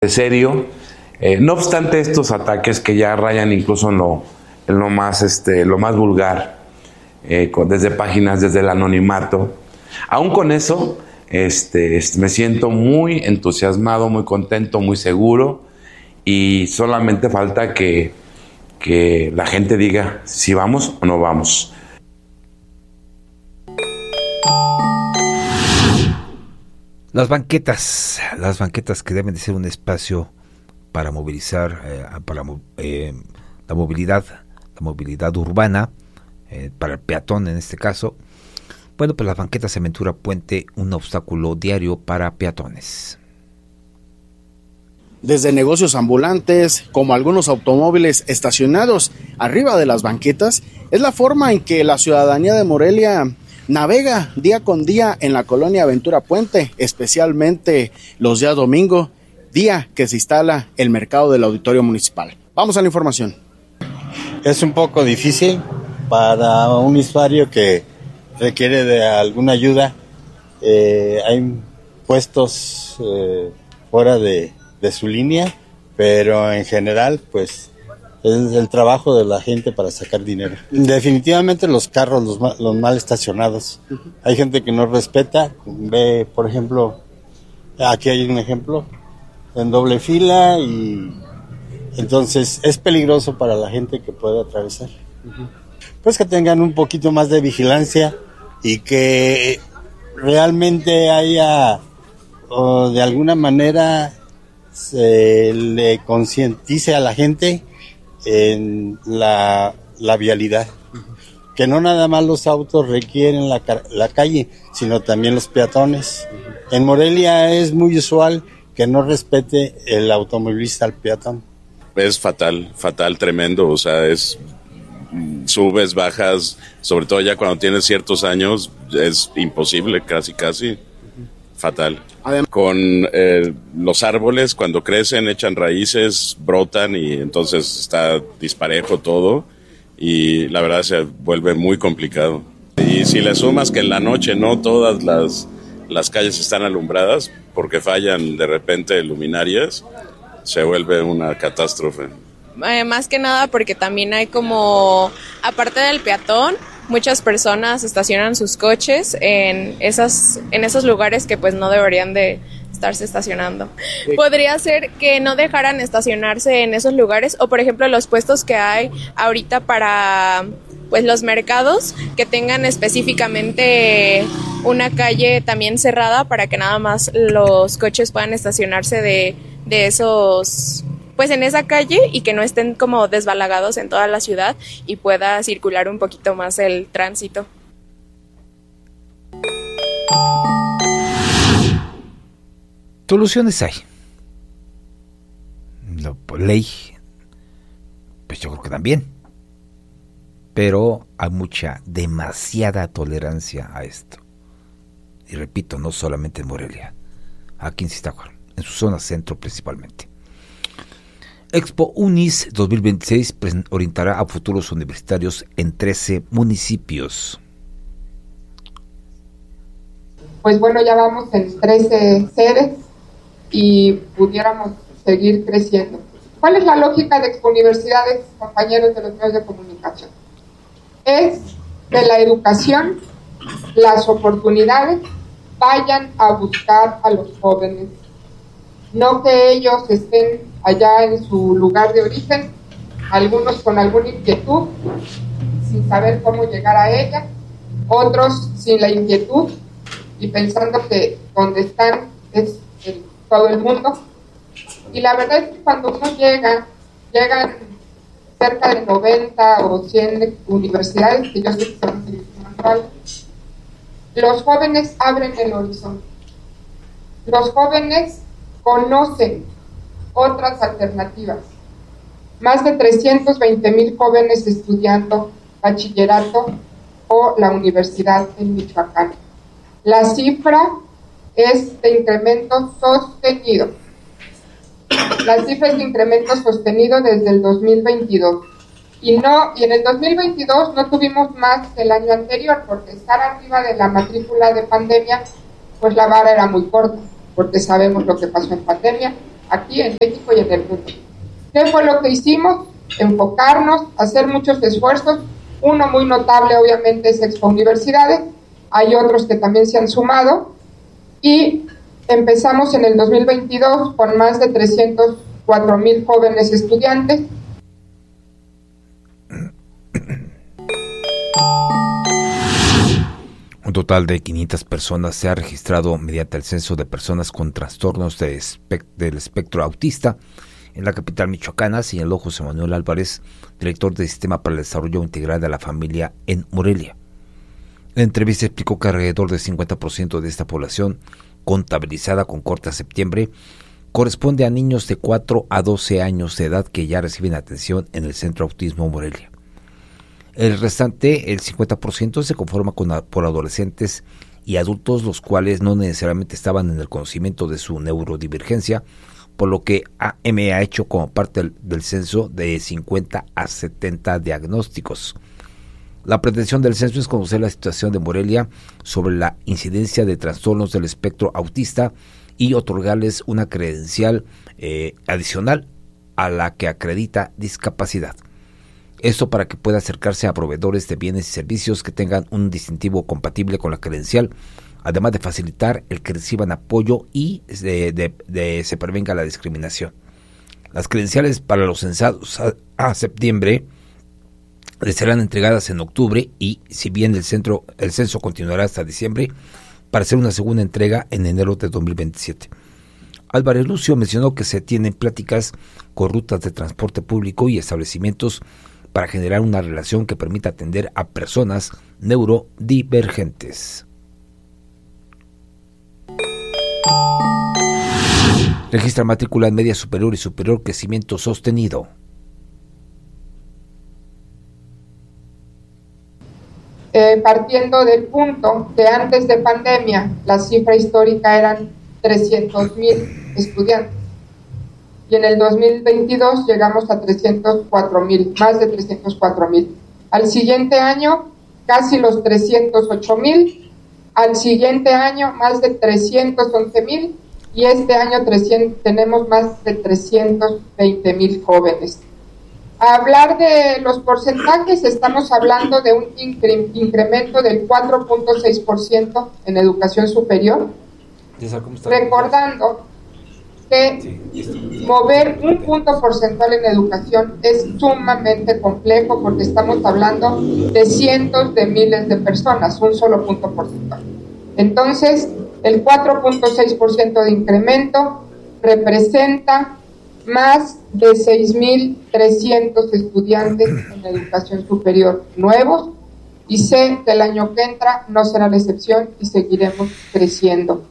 serio. No obstante estos ataques que ya rayan incluso en lo más vulgar, desde páginas, desde el anonimato, aún con eso me siento muy entusiasmado, muy contento, muy seguro, y solamente falta que la gente diga si vamos o no vamos. Las banquetas que deben de ser un espacio para movilizar, para la movilidad urbana, para el peatón en este caso. Bueno, pues las banquetas en Ventura Puente, un obstáculo diario para peatones. Desde negocios ambulantes, como algunos automóviles estacionados arriba de las banquetas, es la forma en que la ciudadanía de Morelia navega día con día en la colonia Ventura Puente, especialmente los días domingo, día que se instala el mercado del auditorio municipal. Vamos a la información. Es un poco difícil para un usuario que requiere de alguna ayuda. Hay puestos fuera de su línea, pero en general pues es el trabajo de la gente para sacar dinero. Definitivamente los carros, los mal estacionados. Hay gente que no respeta, ve, por ejemplo, aquí hay un ejemplo, en doble fila, y entonces es peligroso para la gente que puede atravesar. Pues que tengan un poquito más de vigilancia y que realmente haya, o de alguna manera se le concientice a la gente en la vialidad, que no nada más los autos requieren la calle, sino también los peatones. En Morelia es muy usual que no respete el automovilista al peatón. Es fatal, tremendo, o sea, es subes, bajas, sobre todo ya cuando tienes ciertos años, es imposible, casi, fatal. Con los árboles, cuando crecen, echan raíces, brotan, y entonces está disparejo todo, y la verdad se vuelve muy complicado. Y si le sumas que en la noche no todas las calles están alumbradas, porque fallan de repente luminarias, se vuelve una catástrofe. Más que nada porque también hay como, aparte del peatón, muchas personas estacionan sus coches en esos lugares que pues no deberían de estarse estacionando. Podría ser que no dejaran estacionarse en esos lugares, o por ejemplo los puestos que hay ahorita para pues los mercados, que tengan específicamente una calle también cerrada para que nada más los coches puedan estacionarse de esos, pues en esa calle, y que no estén como desbalagados en toda la ciudad y pueda circular un poquito más el tránsito. Soluciones hay. Ley, pues yo creo que también. Pero hay demasiada tolerancia a esto. Y repito, no solamente en Morelia, aquí en Zitácuaro, en su zona centro principalmente. Expo Unis 2026 orientará a futuros universitarios en 13 municipios. Pues bueno, ya vamos en 13 sedes y pudiéramos seguir creciendo. ¿Cuál es la lógica de Expo Universidades, compañeros de los medios de comunicación? Es que la educación, las oportunidades vayan a buscar a los jóvenes, no que ellos estén allá en su lugar de origen, algunos con alguna inquietud, sin saber cómo llegar a ella, otros sin la inquietud y pensando que donde están es todo el mundo. Y la verdad es que cuando uno llegan cerca de 90 o 100 universidades, que yo sé que son actuales, los jóvenes abren el horizonte. Los jóvenes conocen otras alternativas. Más de 320,000 jóvenes estudiando bachillerato o la universidad en Michoacán. La cifra es de incremento sostenido. La cifra es de incremento sostenido desde el 2022. Y en el 2022 no tuvimos más que el año anterior, porque estar arriba de la matrícula de pandemia, pues la vara era muy corta, porque sabemos lo que pasó en pandemia. aquí en México y en el mundo. ¿Qué fue lo que hicimos? Enfocarnos, hacer muchos esfuerzos. Uno muy notable obviamente es Expo Universidades, hay otros que también se han sumado y empezamos en el 2022 con más de 304,000 jóvenes estudiantes. Un total de 500 personas se ha registrado mediante el censo de personas con trastornos del espectro autista en la capital michoacana, señaló José Manuel Álvarez, director del Sistema para el Desarrollo Integral de la Familia en Morelia. En la entrevista explicó que alrededor del 50% de esta población, contabilizada con corte a septiembre, corresponde a niños de 4 a 12 años de edad que ya reciben atención en el Centro Autismo Morelia. El restante, el 50%, se conforma por adolescentes y adultos, los cuales no necesariamente estaban en el conocimiento de su neurodivergencia, por lo que AM ha hecho como parte del censo de 50 a 70 diagnósticos. La pretensión del censo es conocer la situación de Morelia sobre la incidencia de trastornos del espectro autista y otorgarles una credencial adicional a la que acredita discapacidad. Esto para que pueda acercarse a proveedores de bienes y servicios que tengan un distintivo compatible con la credencial, además de facilitar el que reciban apoyo y se prevenga la discriminación. Las credenciales para los censados a septiembre les serán entregadas en octubre y, si bien el censo continuará hasta diciembre, para hacer una segunda entrega en enero de 2027. Álvarez Lucio mencionó que se tienen pláticas con rutas de transporte público y establecimientos para generar una relación que permita atender a personas neurodivergentes. Registra matrícula en media superior y superior crecimiento sostenido. Partiendo del punto que antes de pandemia la cifra histórica eran 300,000 estudiantes y en el 2022 llegamos a 304,000, más de 304,000. Al siguiente año casi los 308,000, al siguiente año más de 311,000 y este año tenemos más de 320,000 jóvenes. A hablar de los porcentajes, estamos hablando de un incremento del 4.6% en educación superior, recordando que mover un punto porcentual en educación es sumamente complejo porque estamos hablando de cientos de miles de personas, un solo punto porcentual. Entonces, el 4.6% de incremento representa más de 6,300 estudiantes en educación superior nuevos y sé que el año que entra no será la excepción y seguiremos creciendo.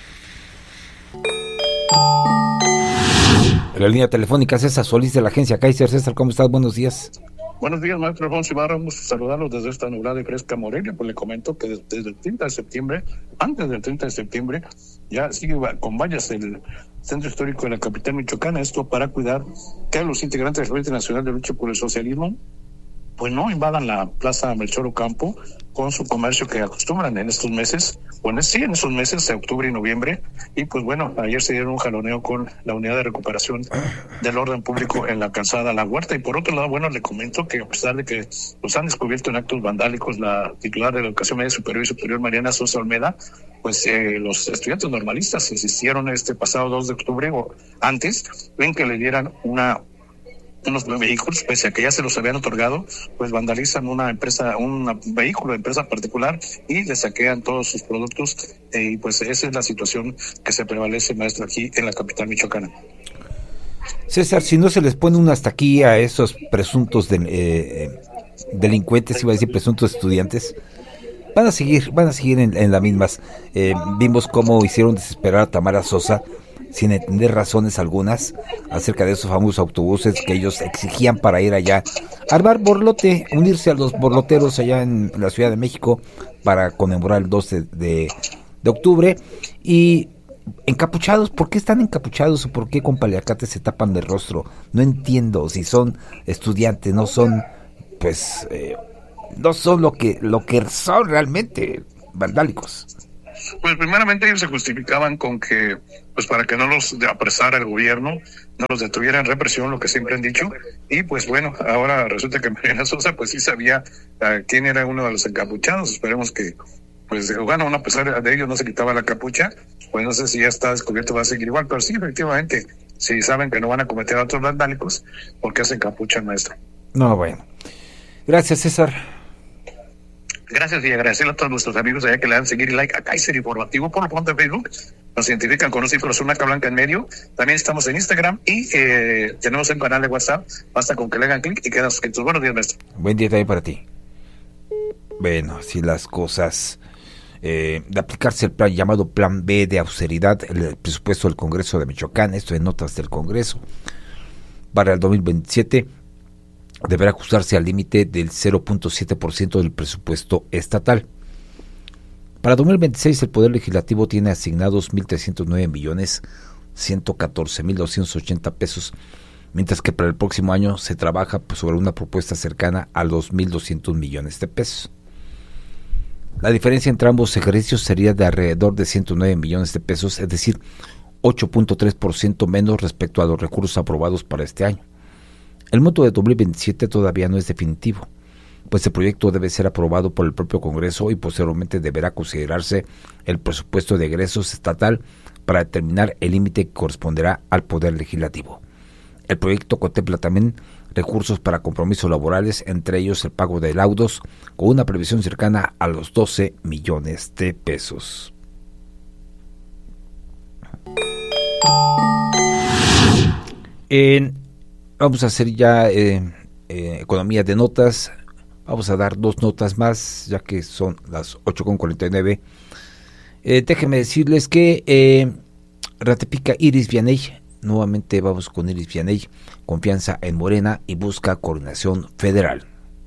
En la línea telefónica César Solís de la agencia Kaiser. César, ¿cómo estás? Buenos días. Buenos días, maestro Alfonso Ibarra. Vamos a saludarlos desde esta nublada y fresca Morelia. Pues le comento que desde el 30 de septiembre, antes del 30 de septiembre, ya sigue con vallas el Centro Histórico de la capital michoacana. Esto para cuidar que los integrantes del Frente Nacional de Lucha por el Socialismo pues no invadan la Plaza Melchor Ocampo con su comercio que acostumbran en estos meses, en esos meses de octubre y noviembre. Y pues bueno, ayer se dieron un jaloneo con la Unidad de Recuperación del Orden Público en la calzada La Huerta. Y por otro lado, bueno, le comento que a pesar de que los han descubierto en actos vandálicos la titular de la Educación Media Superior y Superior, Mariana Sosa Olmeda, pues los estudiantes normalistas insistieron este pasado 2 de octubre o antes en que le dieran unos vehículos, pese a que ya se los habían otorgado, pues vandalizan un vehículo de empresa particular y le saquean todos sus productos, y pues esa es la situación que se prevalece, maestro, aquí en la capital michoacana. César, si no se les pone un hasta aquí a esos presuntos delincuentes, iba a decir presuntos estudiantes, van a seguir en las mismas. Vimos cómo hicieron desesperar a Tamara Sosa sin entender razones algunas acerca de esos famosos autobuses que ellos exigían para ir allá a armar borlote, unirse a los borloteros allá en la Ciudad de México para conmemorar el 12 de octubre. Y encapuchados, ¿por qué están encapuchados o por qué con paliacates se tapan el rostro? No entiendo, si son estudiantes, no son no son lo que son realmente vandálicos. Pues primeramente ellos se justificaban con que, pues para que no los apresara el gobierno, no los detuviera en represión, lo que siempre han dicho. Y pues bueno, ahora resulta que Mariana Sosa pues sí sabía quién era uno de los encapuchados. Esperemos que, pues bueno, a pesar de ello no se quitaba la capucha. Pues no sé si ya está descubierto, va a seguir igual, pero sí, efectivamente, si saben que no van a cometer otros vandálicos, ¿por qué se encapuchan, maestro? No, bueno. Gracias, César. Gracias y agradecerle a todos nuestros amigos allá que le dan seguir y like a Kaiser Informativo por lo pronto en Facebook. Nos identifican con un círculo azul, una blanca en medio. También estamos en Instagram y tenemos un canal de WhatsApp. Basta con que le hagan clic y quedan suscritos. Buenos días, maestro. Buen día también para ti. Bueno, si las cosas de aplicarse el plan llamado Plan B de austeridad, el presupuesto del Congreso de Michoacán, esto en notas del Congreso, para el 2027 deberá ajustarse al límite del 0.7% del presupuesto estatal. Para 2026 el Poder Legislativo tiene asignados 1.309.114.280 pesos, mientras que para el próximo año se trabaja sobre una propuesta cercana a los 1.200 millones de pesos. La diferencia entre ambos ejercicios sería de alrededor de 109 millones de pesos, es decir, 8.3% menos respecto a los recursos aprobados para este año. El monto de 2027 todavía no es definitivo, pues el proyecto debe ser aprobado por el propio Congreso y posteriormente deberá considerarse el presupuesto de egresos estatal para determinar el límite que corresponderá al Poder Legislativo. El proyecto contempla también recursos para compromisos laborales, entre ellos el pago de laudos, con una previsión cercana a los 12 millones de pesos. Vamos a hacer ya economía de notas. Vamos a dar 2 notas más, ya que son las 8:49. Déjenme decirles que ratifica Iris Vianey. Nuevamente vamos con Iris Vianey. Confianza en Morena y busca coordinación federal.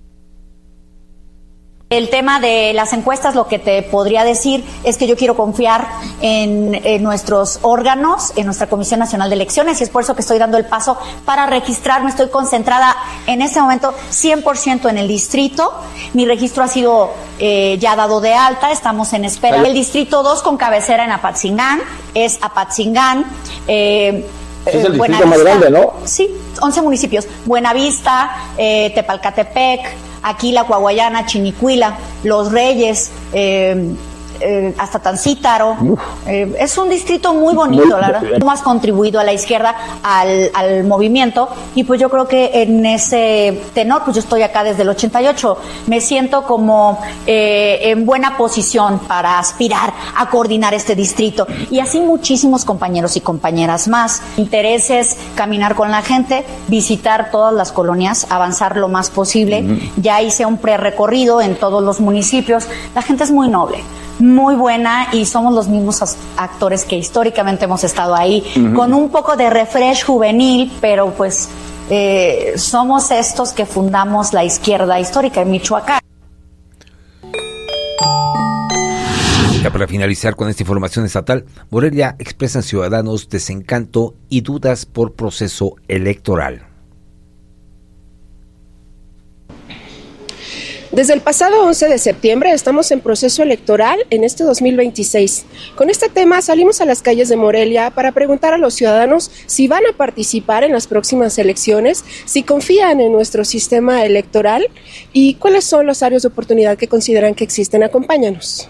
El tema de las encuestas, lo que te podría decir es que yo quiero confiar en nuestros órganos, en nuestra Comisión Nacional de Elecciones, y es por eso que estoy dando el paso para registrarme. Estoy concentrada en este momento 100% en el distrito. Mi registro ha sido ya dado de alta, estamos en espera. El distrito 2 con cabecera en Apatzingán, es Apatzingán. Es el distrito más grande, ¿no? Sí, 11 municipios. Buenavista, Tepalcatepec, Aquila, Coahuayana, Chinicuila, Los Reyes, hasta Tancítaro. Es un distrito muy bonito, la verdad. Cómo has contribuido a la izquierda al movimiento, y pues yo creo que en ese tenor, pues yo estoy acá desde el 88, me siento como en buena posición para aspirar a coordinar este distrito, y así muchísimos compañeros y compañeras más. Intereses, caminar con la gente, visitar todas las colonias, avanzar lo más posible. Ya hice un prerecorrido en todos los municipios. La gente es muy noble, muy buena, y somos los mismos actores que históricamente hemos estado ahí, con un poco de refresh juvenil, pero pues somos estos que fundamos la izquierda histórica en Michoacán. Ya para finalizar con esta información estatal, Morelia expresan ciudadanos desencanto y dudas por proceso electoral. Desde el pasado 11 de septiembre estamos en proceso electoral en este 2026. Con este tema salimos a las calles de Morelia para preguntar a los ciudadanos si van a participar en las próximas elecciones, si confían en nuestro sistema electoral y cuáles son los áreas de oportunidad que consideran que existen. Acompáñanos.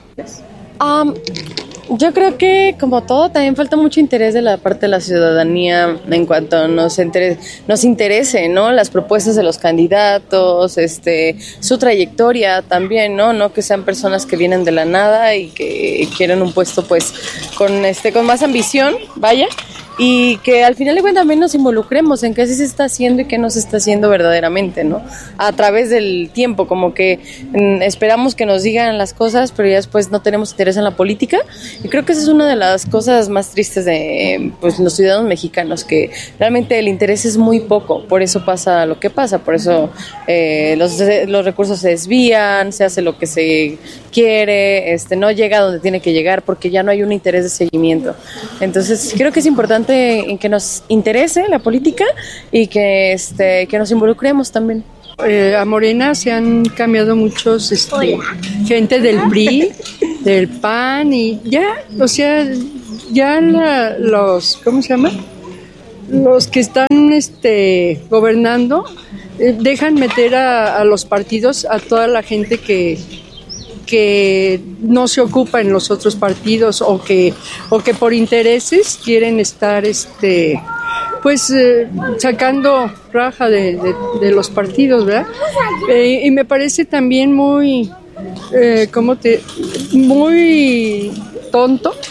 Yo creo que, como todo, también falta mucho interés de la parte de la ciudadanía en cuanto nos interese, ¿no? Las propuestas de los candidatos, su trayectoria también, ¿no? No que sean personas que vienen de la nada y que quieren un puesto, pues, con más ambición, vaya, y que al final de cuentas también nos involucremos en qué sí se está haciendo y qué no se está haciendo verdaderamente, ¿no? A través del tiempo, como que esperamos que nos digan las cosas, pero ya después no tenemos interés en la política, y creo que esa es una de las cosas más tristes de pues los ciudadanos mexicanos, que realmente el interés es muy poco, por eso pasa lo que pasa, por eso los recursos se desvían, se hace lo que se quiere, no llega a donde tiene que llegar porque ya no hay un interés de seguimiento. Entonces creo que es importante en que nos interese la política y que nos involucremos también. A Morena se han cambiado muchos gente del PRI del PAN y ya, o sea, ya los, ¿cómo se llama? Los que están gobernando dejan meter a los partidos a toda la gente que no se ocupa en los otros partidos o que por intereses quieren estar sacando raja de los partidos, ¿verdad? Y me parece también muy tonto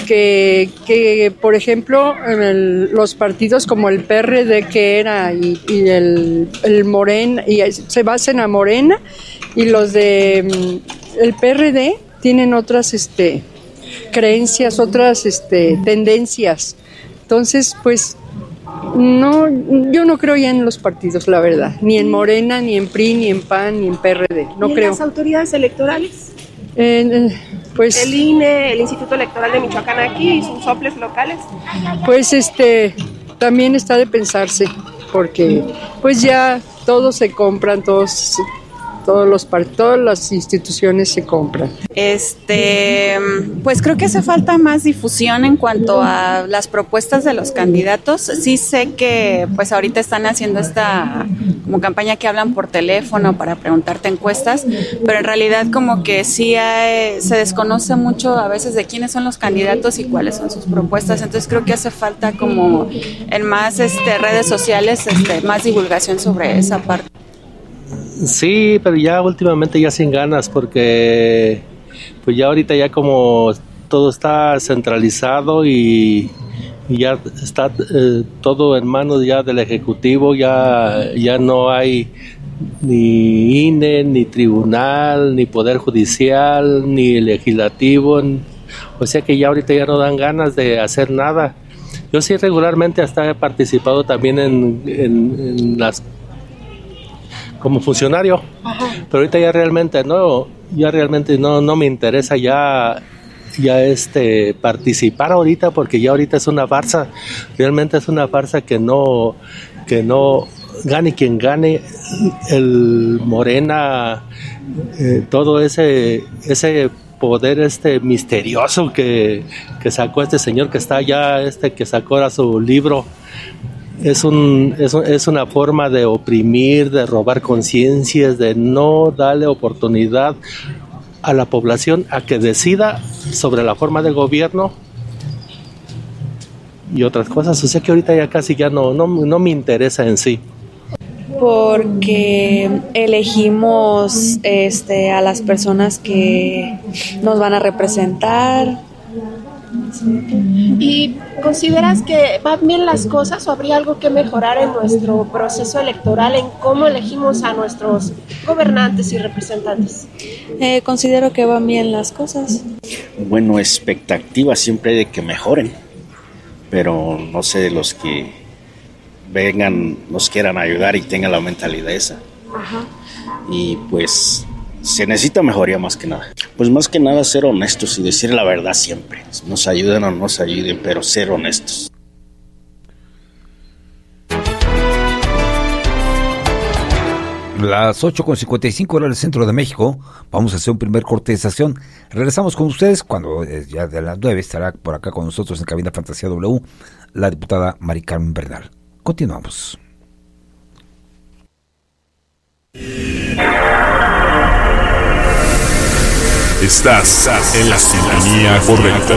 que por ejemplo los partidos como el PRD que era y el Morena y se basen a Morena y los de el PRD tienen otras creencias, otras tendencias. Entonces, pues no, yo no creo ya en los partidos, la verdad, ni en Morena, ni en PRI, ni en PAN, ni en PRD, no ¿Y creo. ¿En las autoridades electorales? Pues el INE, el Instituto Electoral de Michoacán aquí y sus soples locales. Pues también está de pensarse, porque pues ya todos se compran, todas las instituciones se compran. Pues creo que hace falta más difusión en cuanto a las propuestas de los candidatos. Sí sé que pues ahorita están haciendo esta como campaña que hablan por teléfono para preguntarte encuestas, pero en realidad como que sí se desconoce mucho a veces de quiénes son los candidatos y cuáles son sus propuestas. Entonces creo que hace falta como en más redes sociales más divulgación sobre esa parte. Sí, pero ya últimamente ya sin ganas porque pues ya ahorita ya como todo está centralizado y ya está todo en manos ya del Ejecutivo, ya no hay ni INE, ni tribunal, ni Poder Judicial, ni Legislativo, o sea que ya ahorita ya no dan ganas de hacer nada. Yo sí regularmente hasta he participado también en las como funcionario. Ajá. Pero ahorita ya realmente no me interesa ya participar ahorita porque ya ahorita es una farsa, realmente es una farsa que no gane quien gane, el Morena, todo ese poder misterioso que sacó este señor que está allá, que sacó ahora su libro. Es una forma de oprimir, de robar conciencias, de no darle oportunidad a la población a que decida sobre la forma de gobierno y otras cosas. O sea que ahorita ya casi ya no me interesa en sí. Porque elegimos a las personas que nos van a representar. ¿Y consideras que van bien las cosas o habría algo que mejorar en nuestro proceso electoral, en cómo elegimos a nuestros gobernantes y representantes? Considero que van bien las cosas. Bueno, expectativa siempre hay de que mejoren, pero no sé de los que vengan, nos quieran ayudar y tengan la mentalidad esa. Ajá. Y pues se necesita mejoría más que nada. Pues más que nada ser honestos y decir la verdad siempre. Nos ayuden o no nos ayuden, pero ser honestos. Las 8:55 horas del centro de México. Vamos a hacer un primer corte de estación. Regresamos con ustedes cuando ya de las 9 estará por acá con nosotros en Cabina Fantasía W la diputada Mari Carmen Bernal. Continuamos. Estás en la sintonía correcta.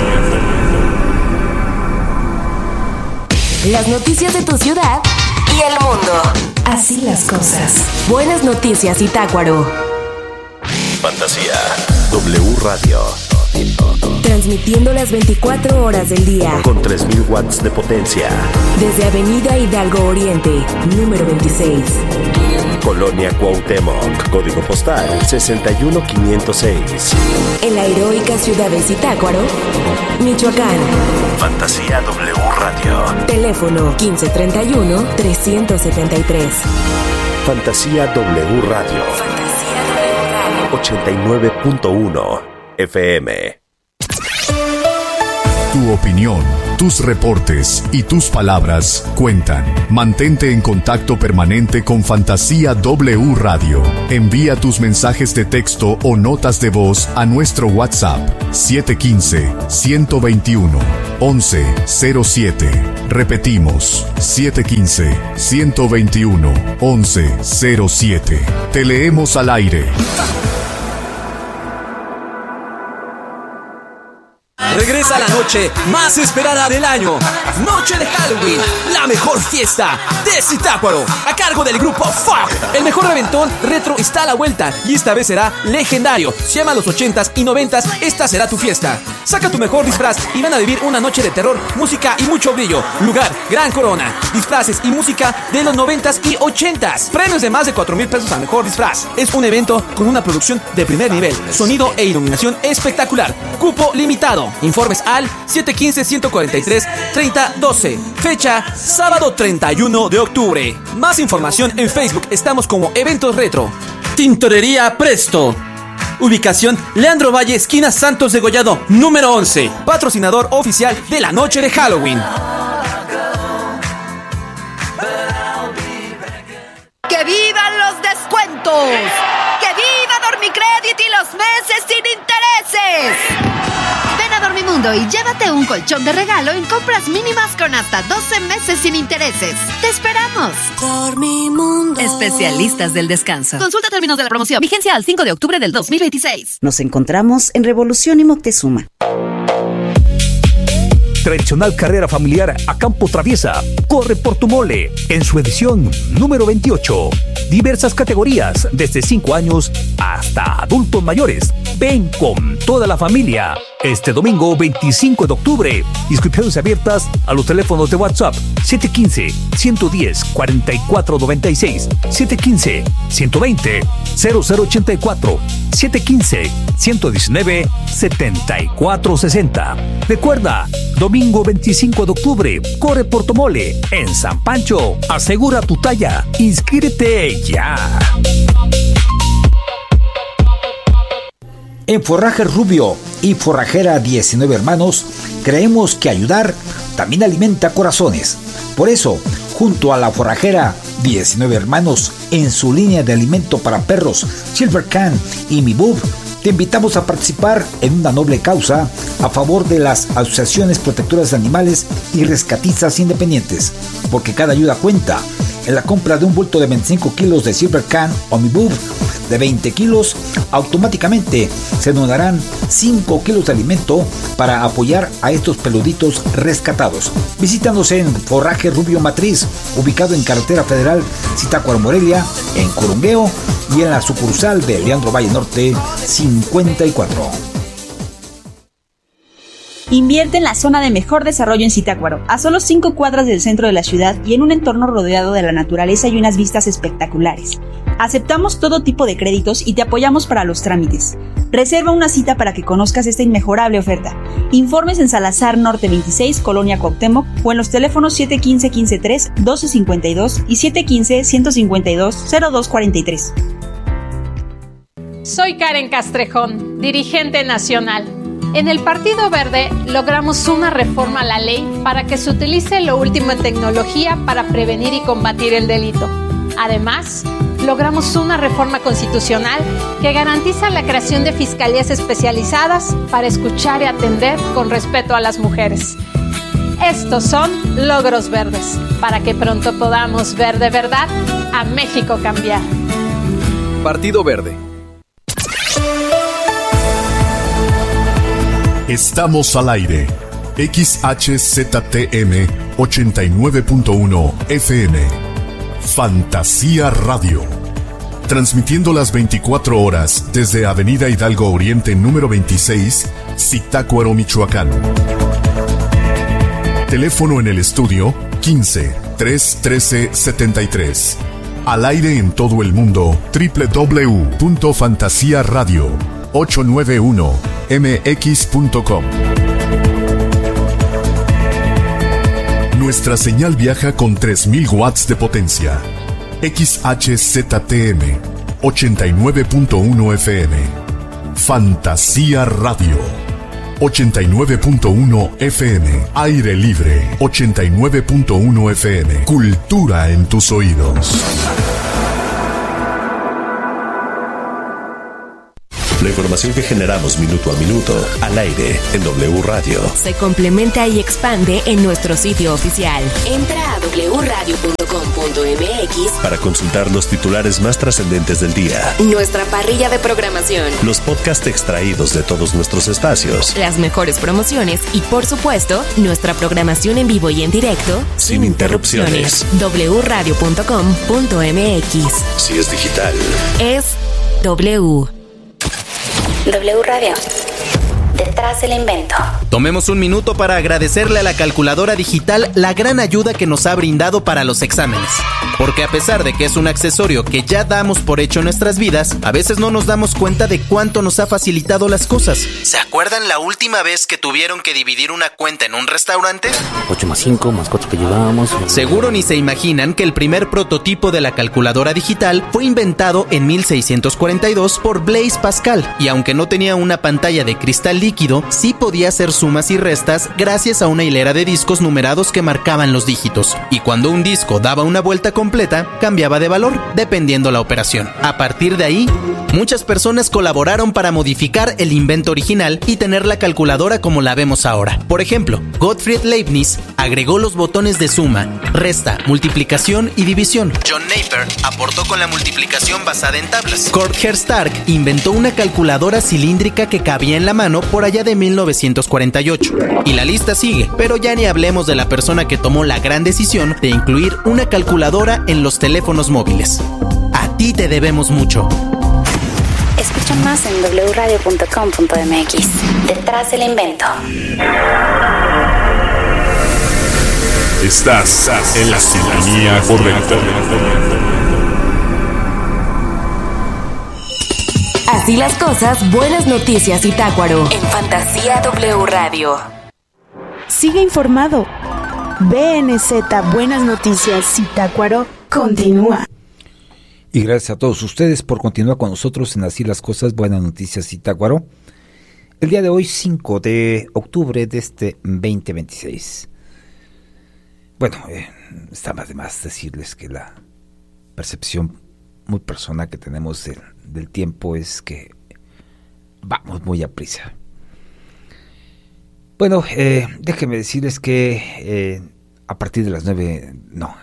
Las noticias de tu ciudad y el mundo. Así las cosas. Buenas noticias, Zitácuaro. Fantasía W Radio. Transmitiendo las 24 horas del día. Con 3000 watts de potencia. Desde Avenida Hidalgo Oriente, número 26. Colonia Cuauhtémoc, código postal 61506. En la heroica ciudad de Zitácuaro, Michoacán. Fantasía W Radio. Teléfono 1531-373. Fantasía W Radio. Fantasía W Radio. 89.1 FM. Tu opinión, tus reportes y tus palabras cuentan. Mantente en contacto permanente con Fantasía W Radio. Envía tus mensajes de texto o notas de voz a nuestro WhatsApp 715-121-1107. Repetimos, 715-121-1107. Te leemos al aire. Regresa la noche más esperada del año. Noche de Halloween, la mejor fiesta de Zitácuaro, a cargo del grupo Fuck. El mejor reventón retro está a la vuelta y esta vez será legendario. Si amas los 80s y 90s, esta será tu fiesta. Saca tu mejor disfraz y van a vivir una noche de terror, música y mucho brillo. Lugar, Gran Corona. Disfraces y música de los 90s y 80s. Premios de más de 4,000 pesos al mejor disfraz. Es un evento con una producción de primer nivel, sonido e iluminación espectacular. Cupo limitado. Informes al 715-143-3012. Fecha, sábado 31 de octubre. Más información en Facebook. Estamos como Eventos Retro. Tintorería Presto. Ubicación, Leandro Valle, esquina Santos Degollado, número 11. Patrocinador oficial de la noche de Halloween. ¡Que vivan los descuentos! ¡Que viva Dormicredit y los meses sin intereses! Ven a Dormimundo y llévate un colchón de regalo en compras mínimas con hasta 12 meses sin intereses. ¡Te esperamos! Dormimundo. Especialistas del descanso. Consulta términos de la promoción. Vigencia al 5 de octubre del 2026. Nos encontramos en Revolución y Moctezuma. Tradicional carrera familiar a campo traviesa. Corre por tu mole en su edición número 28. Diversas categorías, desde 5 años hasta adultos mayores. Ven con toda la familia. Este domingo 25 de octubre. Inscripciones abiertas a los teléfonos de WhatsApp 715-110-4496, 715-120-0084, 715-119-7460. Recuerda, domingo 25 de octubre, corre por tu mole en San Pancho. Asegura tu talla. Inscríbete ya. En Forraje Rubio y Forrajera 19 Hermanos, creemos que ayudar también alimenta corazones. Por eso, junto a la Forrajera 19 Hermanos, en su línea de alimento para perros, Silver Can y Mi Bub, te invitamos a participar en una noble causa a favor de las asociaciones protectoras de animales y rescatistas independientes, porque cada ayuda cuenta. En la compra de un bulto de 25 kilos de Silver Can o Mi Bub de 20 kilos, automáticamente se donarán 5 kilos de alimento para apoyar a estos peluditos rescatados. Visítanos en Forraje Rubio Matriz, ubicado en Carretera Federal Zitácuaro Morelia, en Corungueo, y en la sucursal de Leandro Valle Norte 54. Invierte en la zona de mejor desarrollo en Zitácuaro, a solo 5 cuadras del centro de la ciudad y en un entorno rodeado de la naturaleza y unas vistas espectaculares. Aceptamos todo tipo de créditos y te apoyamos para los trámites. Reserva una cita para que conozcas esta inmejorable oferta. Informes en Salazar Norte 26, Colonia Cuauhtémoc, o en los teléfonos 715-103-1252 y 715-152-0243. Soy Karen Castrejón, dirigente nacional. En el Partido Verde logramos una reforma a la ley para que se utilice lo último en tecnología para prevenir y combatir el delito. Además, logramos una reforma constitucional que garantiza la creación de fiscalías especializadas para escuchar y atender con respeto a las mujeres. Estos son logros verdes, para que pronto podamos ver de verdad a México cambiar. Partido Verde. Estamos al aire. XHZTM 89.1 FM. Fantasía Radio. Transmitiendo las 24 horas desde Avenida Hidalgo Oriente número 26, Zitácuaro, Michoacán. Teléfono en el estudio 15-313-73. Al aire en todo el mundo, www.fantasiaradio891mx.com. Nuestra señal viaja con 3000 watts de potencia. XHZTM 89.1 FM. Fantasía Radio. 89.1 FM. Aire libre. 89.1 FM. Cultura en tus oídos. La información que generamos minuto a minuto al aire en W Radio. Se complementa y expande en nuestro sitio oficial. Entra a wradio.com.mx para consultar los titulares más trascendentes del día. Nuestra parrilla de programación. Los podcasts extraídos de todos nuestros espacios. Las mejores promociones y, por supuesto, nuestra programación en vivo y en directo. Sin interrupciones. wradio.com.mx. Si es digital, es W. W Radio. Detrás del invento. Tomemos un minuto para agradecerle a la calculadora digital la gran ayuda que nos ha brindado para los exámenes. Porque a pesar de que es un accesorio que ya damos por hecho en nuestras vidas, a veces no nos damos cuenta de cuánto nos ha facilitado las cosas. ¿Se acuerdan la última vez que tuvieron que dividir una cuenta en un restaurante? 8 más 5 más 4 que llevábamos. Seguro ni se imaginan que el primer prototipo de la calculadora digital fue inventado en 1642 por Blaise Pascal, y aunque no tenía una pantalla de cristal líquido, sí podía hacer sumas y restas gracias a una hilera de discos numerados que marcaban los dígitos. Y cuando un disco daba una vuelta completa, cambiaba de valor, dependiendo la operación. A partir de ahí, muchas personas colaboraron para modificar el invento original y tener la calculadora como la vemos ahora. Por ejemplo, Gottfried Leibniz agregó los botones de suma, resta, multiplicación y división. John Napier aportó con la multiplicación basada en tablas. Courther Stark inventó una calculadora cilíndrica que cabía en la mano por allá de 1948. Y la lista sigue, pero ya ni hablemos de la persona que tomó la gran decisión de incluir una calculadora en los teléfonos móviles. A ti te debemos mucho. Escucha más en wradio.com.mx. Detrás del invento. Estás en la sintonía correcta. Así las cosas, buenas noticias Zitácuaro en Fantasía W Radio. Sigue informado. BNZ Buenas Noticias Zitácuaro continúa. Y gracias a todos ustedes por continuar con nosotros en Así las Cosas, Buenas Noticias Zitácuaro. El día de hoy, 5 de octubre de este 2026. Bueno, está más de más decirles que la percepción muy personal que tenemos del tiempo es que vamos muy a prisa. Bueno, déjenme decirles que a partir de las 9,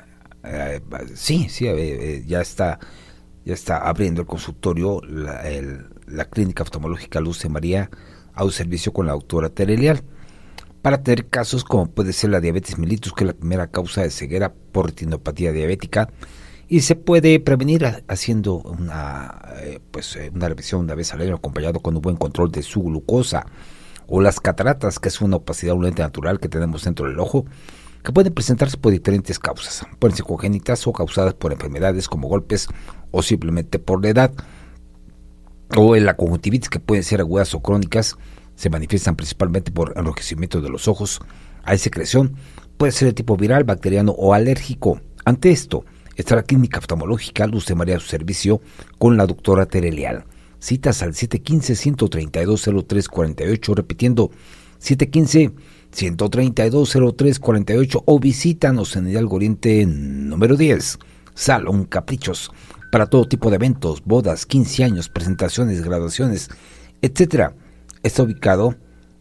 ya está abriendo el consultorio la clínica oftalmológica Luz de María a un servicio con la doctora Tere Leal para tener casos como puede ser la diabetes mellitus, que es la primera causa de ceguera por retinopatía diabética, y se puede prevenir haciendo una revisión una vez al año acompañado con un buen control de su glucosa, o las cataratas, que es una opacidad, un lente natural que tenemos dentro del ojo, que pueden presentarse por diferentes causas. Pueden ser congénitas o causadas por enfermedades como golpes o simplemente por la edad. O en la conjuntivitis, que pueden ser agudas o crónicas, se manifiestan principalmente por enrojecimiento de los ojos. Hay secreción, puede ser de tipo viral, bacteriano o alérgico. Ante esto, está la clínica oftalmológica Luz de María a su servicio con la doctora Tere Leal. Citas al 715-132-0348, repitiendo 715-132-0348, o visítanos en Hidalgo Oriente número 10, Salón Caprichos, para todo tipo de eventos, bodas, 15 años, presentaciones, graduaciones, etcétera. Está ubicado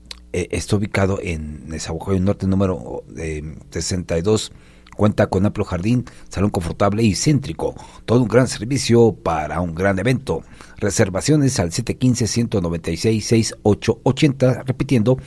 en Nezahualcóyotl Norte número 62. Cuenta con amplio jardín, salón confortable y céntrico. Todo un gran servicio para un gran evento. Reservaciones al 715-196-6880. Repitiendo,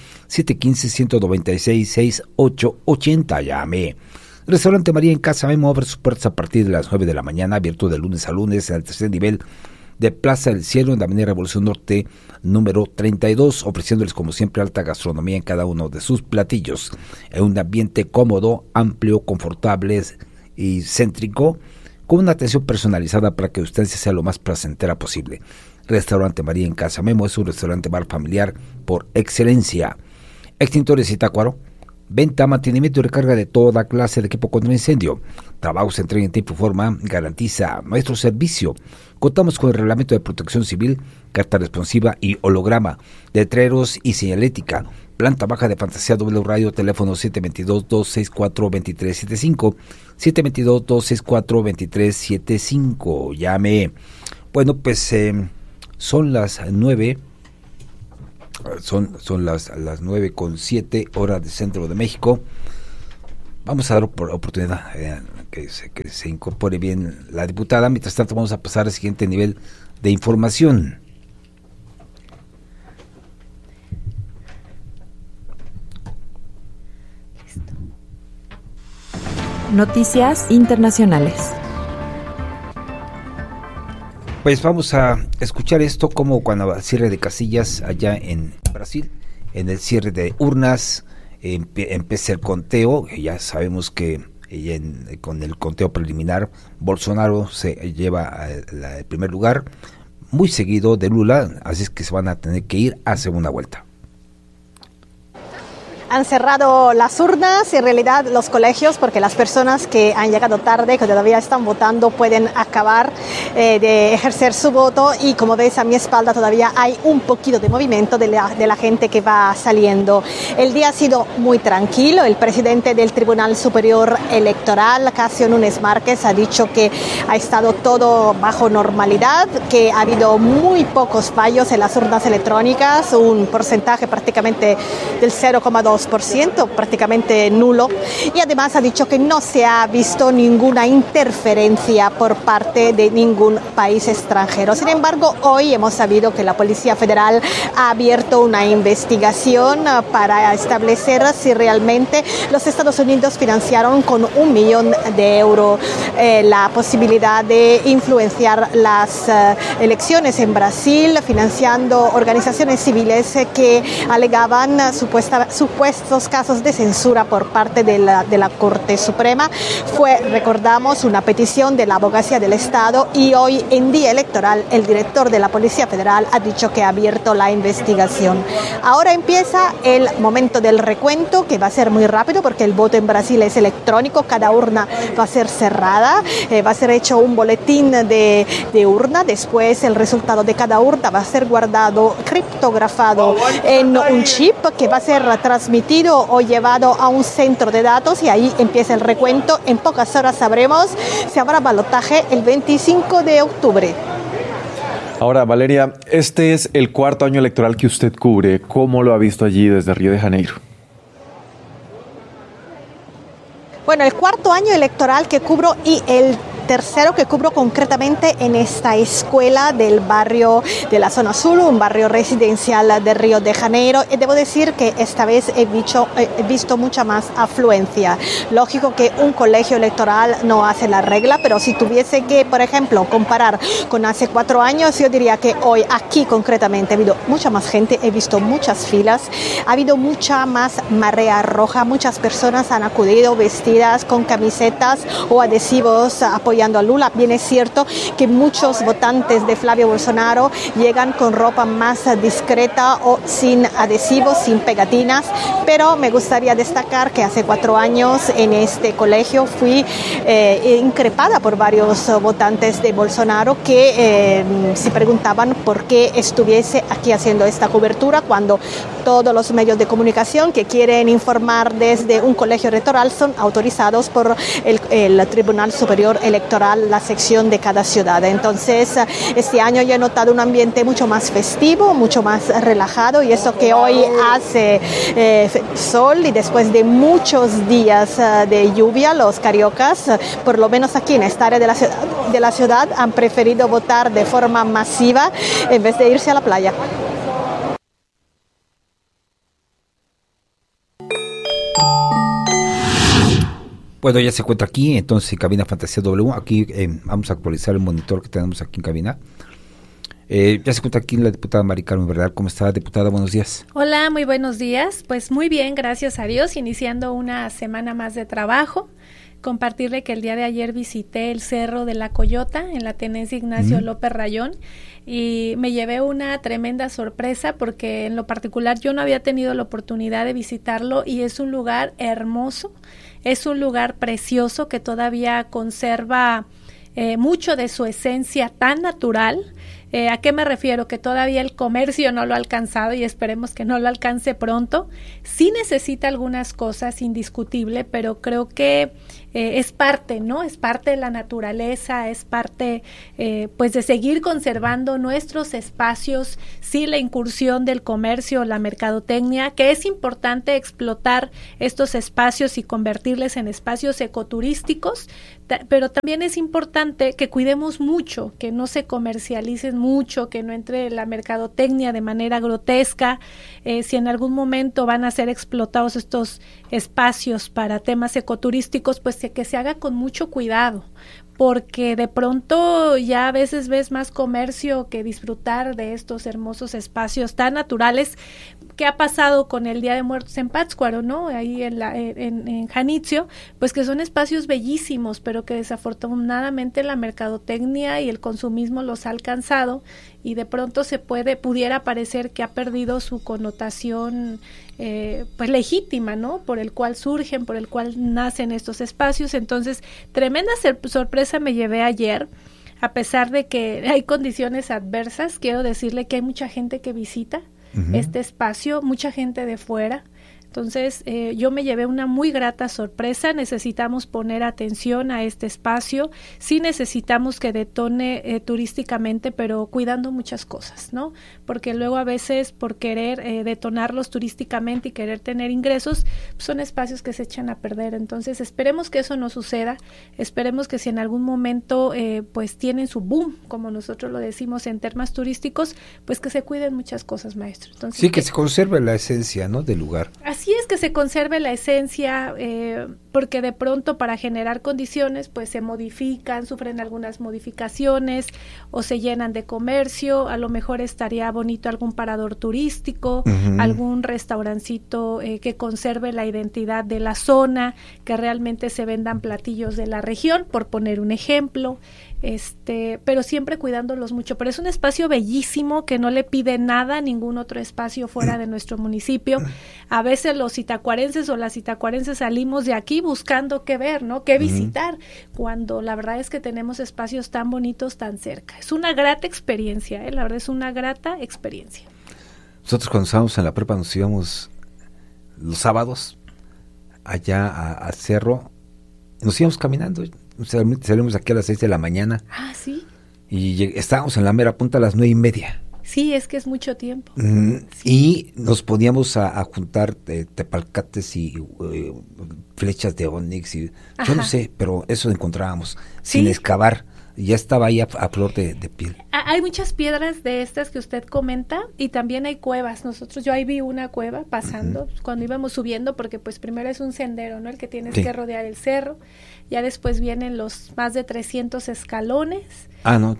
715-196-6880. Llame. Restaurante María en Casa Memo abre sus puertas a partir de las 9 de la mañana, abierto de lunes a lunes en el tercer nivel de Plaza del Cielo, en la Avenida Revolución Norte, número 32, ofreciéndoles como siempre alta gastronomía en cada uno de sus platillos, en un ambiente cómodo, amplio, confortable y céntrico, con una atención personalizada para que usted sea lo más placentera posible. Restaurante María en Casa Memo es un restaurante bar familiar por excelencia. Extintores Zitácuaro, Venta, mantenimiento y recarga de toda clase de equipo contra incendio. Trabajos se entrega en tiempo y forma, garantiza nuestro servicio. Contamos con el reglamento de protección civil, carta responsiva y holograma, letreros y señalética. Planta baja de Fantasía W Radio, teléfono 722-264-2375, 722-264-2375. Llame. Bueno, pues son las 9. Son las 9:07 horas del centro de México. Vamos a dar oportunidad que se incorpore bien la diputada. Mientras tanto, vamos a pasar al siguiente nivel de información. Noticias internacionales. Pues vamos a escuchar esto como cuando al cierre de casillas allá en Brasil, en el cierre de urnas, empieza el conteo. Ya sabemos que con el conteo preliminar Bolsonaro se lleva el primer lugar, muy seguido de Lula, así es que se van a tener que ir a segunda vuelta. Han cerrado las urnas y en realidad los colegios, porque las personas que han llegado tarde, que todavía están votando, pueden acabar de ejercer su voto, y como ves a mi espalda todavía hay un poquito de movimiento de la gente que va saliendo. El día ha sido muy tranquilo. El presidente del Tribunal Superior Electoral, Casio Núñez Márquez, ha dicho que ha estado todo bajo normalidad, que ha habido muy pocos fallos en las urnas electrónicas, un porcentaje prácticamente del 0,2%, prácticamente nulo, y además ha dicho que no se ha visto ninguna interferencia por parte de ningún país extranjero. Sin embargo, hoy hemos sabido que la Policía Federal ha abierto una investigación para establecer si realmente los Estados Unidos financiaron con €1 millón la posibilidad de influenciar las elecciones en Brasil, financiando organizaciones civiles que alegaban supuestos casos de censura por parte de la Corte Suprema. Fue, recordamos, una petición de la Abogacía del Estado, y hoy en día electoral el director de la Policía Federal ha dicho que ha abierto la investigación. Ahora empieza el momento del recuento, que va a ser muy rápido porque el voto en Brasil es electrónico, cada urna va a ser cerrada, va a ser hecho un boletín de urna, después el resultado de cada urna va a ser guardado, criptografado en un chip que va a ser transmitido o llevado a un centro de datos, y ahí empieza el recuento. En pocas horas sabremos si habrá balotaje el 25 de octubre. Ahora, Valeria, este es el cuarto año electoral que usted cubre. ¿Cómo lo ha visto allí desde Río de Janeiro? Bueno, el cuarto año electoral que cubro y el tercero que cubro concretamente en esta escuela del barrio de la zona sur, un barrio residencial de Río de Janeiro, y debo decir que esta vez he visto mucha más afluencia. Lógico que un colegio electoral no hace la regla, pero si tuviese que, por ejemplo, comparar con hace 4 años, yo diría que hoy aquí concretamente ha habido mucha más gente, he visto muchas filas, ha habido mucha más marea roja, muchas personas han acudido vestidas con camisetas o adhesivos apoyando a Lula. Bien es cierto que muchos votantes de Flavio Bolsonaro llegan con ropa más discreta o sin adhesivos, sin pegatinas, pero me gustaría destacar que hace 4 años en este colegio fui increpada por varios votantes de Bolsonaro que se preguntaban por qué estuviese aquí haciendo esta cobertura cuando todos los medios de comunicación que quieren informar desde un colegio electoral son autorizados por el Tribunal Superior Electoral, la sección de cada ciudad. Entonces, este año yo he notado un ambiente mucho más festivo, mucho más relajado, y eso que hoy hace sol, y después de muchos días de lluvia, los cariocas, por lo menos aquí en esta área de la ciudad, han preferido votar de forma masiva en vez de irse a la playa. Bueno, ya se encuentra aquí, entonces en cabina Fantasía W. Aquí vamos a actualizar el monitor que tenemos aquí en cabina. Ya se encuentra aquí la diputada Mari Carmen Verdad. ¿Cómo está, diputada? Buenos días. Hola, muy buenos días. Pues muy bien, gracias a Dios, iniciando una semana más de trabajo. compartirle que el día de ayer visité el Cerro de la Coyota en la Tenencia Ignacio López Rayón y me llevé una tremenda sorpresa porque en lo particular yo no había tenido la oportunidad de visitarlo y es un lugar hermoso, es un lugar precioso que todavía conserva mucho de su esencia tan natural. ¿A qué me refiero? Que todavía el comercio no lo ha alcanzado y esperemos que no lo alcance pronto. Sí necesita algunas cosas, indiscutible, pero creo que es parte, ¿no? Es parte de la naturaleza, es parte pues de seguir conservando nuestros espacios, sí, la incursión del comercio, la mercadotecnia, que es importante explotar estos espacios y convertirles en espacios ecoturísticos, pero también es importante que cuidemos mucho, que no se comercialicen mucho, que no entre la mercadotecnia de manera grotesca. Si en algún momento van a ser explotados estos espacios para temas ecoturísticos, pues que se haga con mucho cuidado, porque de pronto ya a veces ves más comercio que disfrutar de estos hermosos espacios tan naturales. ¿Qué ha pasado con el Día de Muertos en Pátzcuaro, no? Ahí en Janitzio, pues que son espacios bellísimos, pero que desafortunadamente la mercadotecnia y el consumismo los ha alcanzado y de pronto pudiera parecer que ha perdido su connotación pues legítima, ¿no? Por el cual surgen, por el cual nacen estos espacios. Entonces, tremenda sorpresa me llevé ayer. A pesar de que hay condiciones adversas, quiero decirle que hay mucha gente que visita este espacio, mucha gente de fuera. Entonces, yo me llevé una muy grata sorpresa. Necesitamos poner atención a este espacio. Sí necesitamos que detone turísticamente, pero cuidando muchas cosas, ¿no? Porque luego a veces por querer detonarlos turísticamente y querer tener ingresos, pues son espacios que se echan a perder. Entonces, esperemos que eso no suceda. Esperemos que si en algún momento pues tienen su boom, como nosotros lo decimos en temas turísticos, pues que se cuiden muchas cosas, maestro. Entonces, sí, que se conserve la esencia, ¿no?, del lugar. Así es, que se conserve la esencia, porque de pronto para generar condiciones pues se modifican, sufren algunas modificaciones o se llenan de comercio. A lo mejor estaría bonito algún parador turístico, algún restaurancito que conserve la identidad de la zona, que realmente se vendan platillos de la región, por poner un ejemplo. Pero siempre cuidándolos mucho. Pero es un espacio bellísimo que no le pide nada a ningún otro espacio fuera de nuestro municipio. A veces los itacuarenses o las itacuarenses salimos de aquí buscando qué ver, ¿no?, qué visitar, cuando la verdad es que tenemos espacios tan bonitos tan cerca. Es una grata experiencia, la verdad es una grata experiencia. Nosotros cuando estábamos en la prepa nos íbamos los sábados allá al cerro, nos íbamos caminando. Salimos aquí a las 6 de la mañana. Ah, sí. Y estábamos en la mera punta a las 9:30. Sí, es que es mucho tiempo. Sí. Y nos poníamos a juntar tepalcates y flechas de onix. Y, yo no sé, pero eso encontrábamos sin excavar. Ya estaba ahí a flor de piel. Hay muchas piedras de estas que usted comenta y también hay cuevas. Yo ahí vi una cueva pasando cuando íbamos subiendo, porque pues primero es un sendero, ¿no?, el que tienes que rodear el cerro. Ya después vienen los más de 300 escalones. Ah, no,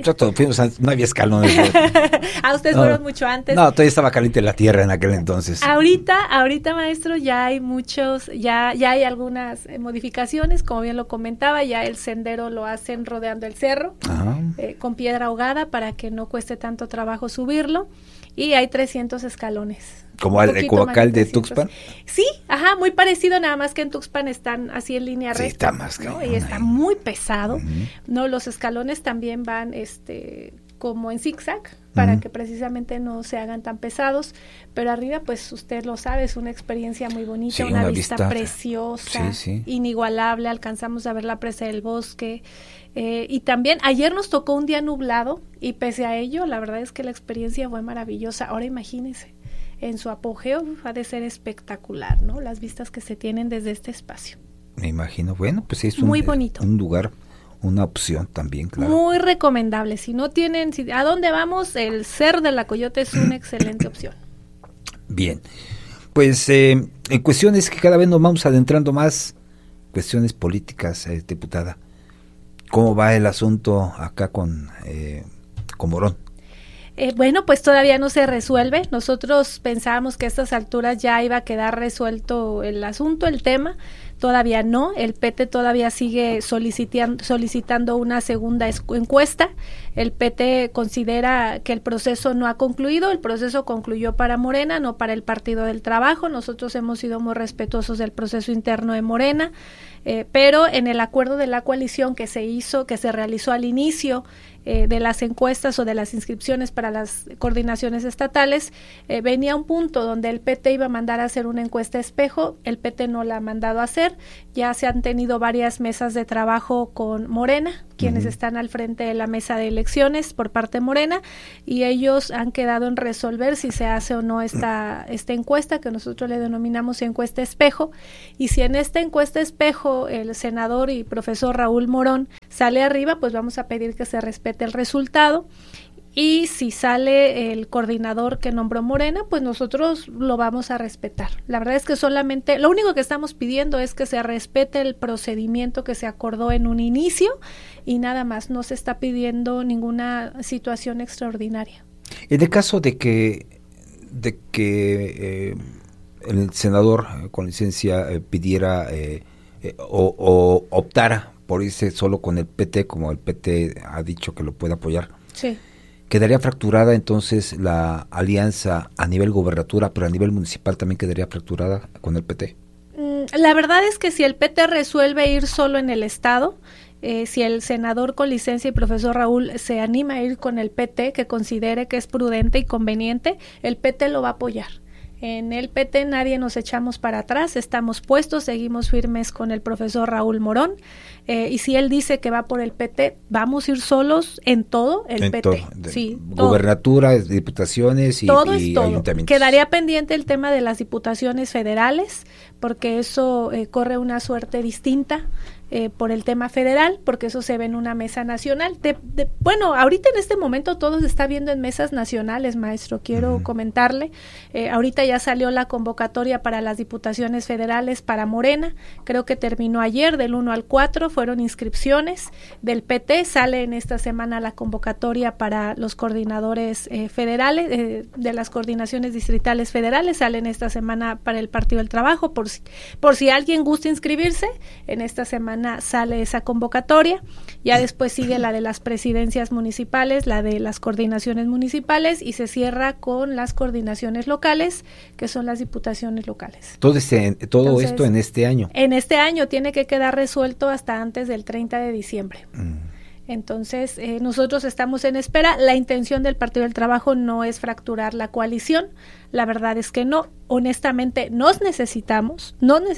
no había escalones. Ustedes fueron mucho antes. No, todavía estaba caliente la tierra en aquel entonces. Ahorita, maestro, ya hay ya hay algunas modificaciones, como bien lo comentaba, ya el sendero lo hacen rodeando el cerro, con piedra ahogada para que no cueste tanto trabajo subirlo, y hay 300 escalones. ¿Como el Ecoacal de Tuxpan? Sí, muy parecido, nada más que en Tuxpan están así en línea recta. Sí, está más ¿no? Y está muy pesado. No, los escalones también van como en zigzag, para que precisamente no se hagan tan pesados, pero arriba, pues usted lo sabe, es una experiencia muy bonita, una vista preciosa, inigualable. Alcanzamos a ver la presa del Bosque, y también ayer nos tocó un día nublado, y pese a ello, la verdad es que la experiencia fue maravillosa. Ahora imagínense, en su apogeo ha de ser espectacular, ¿no?, las vistas que se tienen desde este espacio. Me imagino. Bueno, pues es muy bonito. Un lugar, una opción también, claro. Muy recomendable. Si no tienen, ¿a dónde vamos? El Cerro de la Coyota es una excelente opción. Bien. Pues en cuestiones que cada vez nos vamos adentrando más, cuestiones políticas, diputada. ¿Cómo va el asunto acá con Morón? Bueno, pues todavía no se resuelve. Nosotros pensábamos que a estas alturas ya iba a quedar resuelto el asunto, el tema. todavía no, el PT todavía sigue solicitando una segunda encuesta. El PT considera que el proceso no ha concluido, el proceso concluyó para Morena, no para el Partido del Trabajo. Nosotros hemos sido muy respetuosos del proceso interno de Morena, pero en el acuerdo de la coalición que se realizó al inicio de las encuestas o de las inscripciones para las coordinaciones estatales, venía un punto donde el PT iba a mandar a hacer una encuesta espejo. El PT no la ha mandado a hacer. Ya se han tenido varias mesas de trabajo con Morena, quienes están al frente de la mesa de elecciones por parte de Morena, y ellos han quedado en resolver si se hace o no esta encuesta, que nosotros le denominamos encuesta espejo. Y si en esta encuesta espejo el senador y profesor Raúl Morón sale arriba, pues vamos a pedir que se respete el resultado. Y si sale el coordinador que nombró Morena, pues nosotros lo vamos a respetar. La verdad es que solamente, lo único que estamos pidiendo es que se respete el procedimiento que se acordó en un inicio y nada más, no se está pidiendo ninguna situación extraordinaria. En el caso de que el senador con licencia pidiera o optara por irse solo con el PT, como el PT ha dicho que lo puede apoyar, sí, ¿quedaría fracturada entonces la alianza a nivel gobernatura, pero a nivel municipal también quedaría fracturada con el PT? La verdad es que si el PT resuelve ir solo en el estado, si el senador con licencia y profesor Raúl se anima a ir con el PT, que considere que es prudente y conveniente, el PT lo va a apoyar. En el PT nadie nos echamos para atrás, estamos puestos, seguimos firmes con el profesor Raúl Morón, y si él dice que va por el PT, vamos a ir solos en todo el PT. Sí, gubernaturas, diputaciones y ayuntamientos. Quedaría pendiente el tema de las diputaciones federales, porque eso corre una suerte distinta. Por el tema federal, porque eso se ve en una mesa nacional. Bueno, ahorita en este momento todo se está viendo en mesas nacionales, maestro, quiero comentarle. Ahorita ya salió la convocatoria para las diputaciones federales para Morena, creo que terminó ayer, del 1 al 4, fueron inscripciones del PT, sale en esta semana la convocatoria para los coordinadores federales, de las coordinaciones distritales federales, sale en esta semana para el Partido del Trabajo, por si alguien gusta inscribirse, en esta semana sale esa convocatoria, ya después sigue la de las presidencias municipales, la de las coordinaciones municipales y se cierra con las coordinaciones locales, que son las diputaciones locales. Entonces, esto en este año. En este año tiene que quedar resuelto hasta antes del 30 de diciembre. Entonces, nosotros estamos en espera. La intención del Partido del Trabajo no es fracturar la coalición. La verdad es que no. Honestamente, nos necesitamos.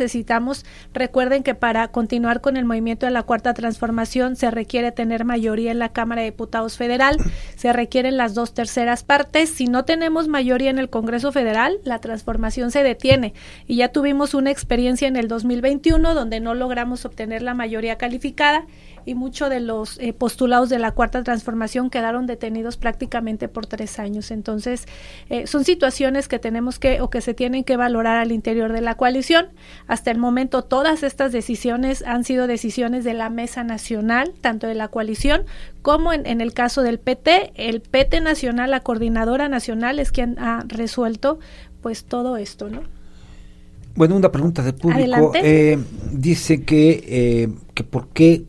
Recuerden que para continuar con el movimiento de la Cuarta Transformación se requiere tener mayoría en la Cámara de Diputados Federal. Se requieren las 2/3 partes. Si no tenemos mayoría en el Congreso Federal, la transformación se detiene. Y ya tuvimos una experiencia en el 2021 donde no logramos obtener la mayoría calificada y muchos de los postulados de la Cuarta Transformación quedaron detenidos prácticamente por 3 años. Entonces, son situaciones que tenemos que se tienen que valorar al interior de la coalición. Hasta el momento, todas estas decisiones han sido decisiones de la Mesa Nacional, tanto de la coalición como en el caso del PT. El PT Nacional, la Coordinadora Nacional, es quien ha resuelto pues todo esto, ¿no? Bueno, una pregunta del público. Dice que por qué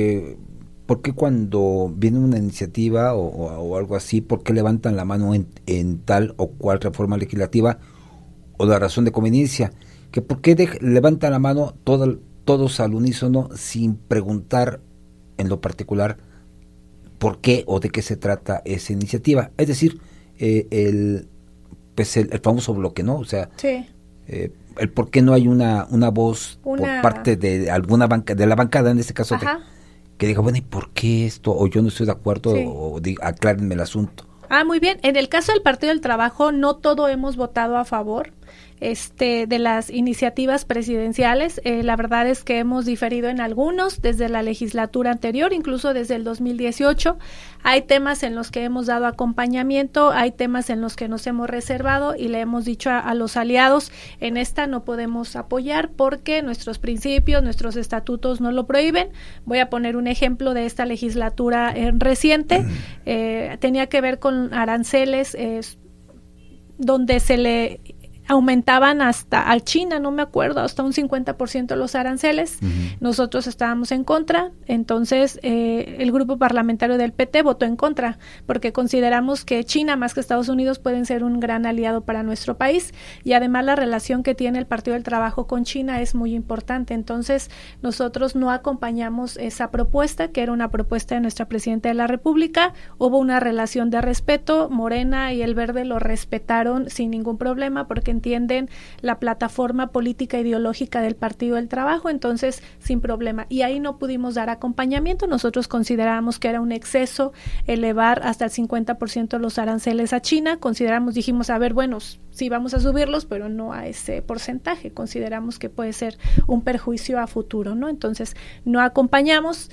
cuando viene una iniciativa o algo así, por qué levantan la mano en tal o cual reforma legislativa, o la razón de conveniencia, que por qué levantan la mano todos al unísono sin preguntar en lo particular por qué o de qué se trata esa iniciativa. Es decir, el famoso bloque, ¿no? O sea, sí. El por qué no hay una voz por parte de alguna de la bancada, en este caso, que diga, bueno, ¿y por qué esto? O yo no estoy de acuerdo, sí. O aclárenme el asunto. Muy bien. En el caso del Partido del Trabajo, no todo hemos votado a favor de las iniciativas presidenciales. La verdad es que hemos diferido en algunos desde la legislatura anterior, incluso desde el 2018. Hay temas en los que hemos dado acompañamiento, hay temas en los que nos hemos reservado y le hemos dicho a los aliados, en esta no podemos apoyar porque nuestros principios, nuestros estatutos no lo prohíben. Voy a poner un ejemplo de esta legislatura reciente. Tenía que ver con aranceles, donde se le aumentaban hasta al China, no me acuerdo, hasta un 50% los aranceles. Nosotros estábamos en contra, entonces el grupo parlamentario del PT votó en contra, porque consideramos que China más que Estados Unidos pueden ser un gran aliado para nuestro país, y además la relación que tiene el Partido del Trabajo con China es muy importante. Entonces nosotros no acompañamos esa propuesta, que era una propuesta de nuestra Presidenta de la República. Hubo una relación de respeto, Morena y el Verde lo respetaron sin ningún problema, porque entienden la plataforma política ideológica del Partido del Trabajo, entonces sin problema. Y ahí no pudimos dar acompañamiento. Nosotros considerábamos que era un exceso elevar hasta el 50% los aranceles a China. Dijimos, a ver, bueno, sí vamos a subirlos, pero no a ese porcentaje. Consideramos que puede ser un perjuicio a futuro, ¿no? Entonces no acompañamos